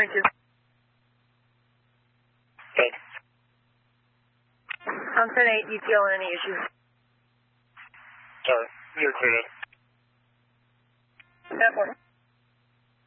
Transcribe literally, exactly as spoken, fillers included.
twenty-two. Okay. I'm ten eight, E T L, any issues? Sorry, you're clear. ten four.